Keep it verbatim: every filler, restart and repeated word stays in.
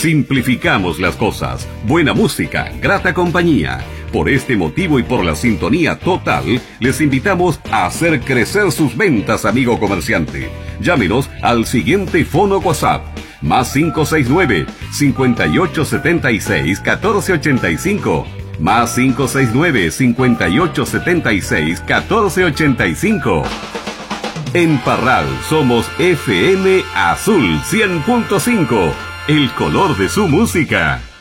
Simplificamos las cosas. Buena música, grata compañía. Por este motivo y por la sintonía total, les invitamos a hacer crecer sus ventas, amigo comerciante. Llámenos al siguiente fono WhatsApp. Más cinco seis nueve, cinco ocho siete seis, uno cuatro ocho cinco. Más cinco seis nueve, cinco ocho siete seis, uno cuatro ocho cinco. En Parral somos F M Azul cien punto cinco. El color de su música.